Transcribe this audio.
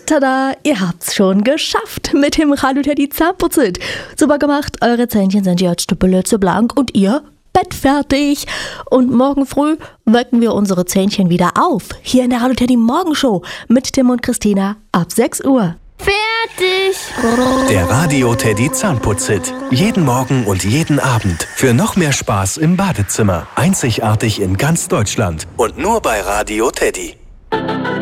Und tada, ihr habt's schon geschafft mit dem Radio Teddy Zahnputzit. Super gemacht, eure Zähnchen sind jetzt blitzeblank und ihr bettfertig. Und morgen früh wecken wir unsere Zähnchen wieder auf. Hier in der Radio Teddy Morgenshow mit Tim und Christina ab 6 Uhr. Fertig! Der Radio Teddy Zahnputzhit. Jeden Morgen und jeden Abend. Für noch mehr Spaß im Badezimmer. Einzigartig in ganz Deutschland. Und nur bei Radio Teddy.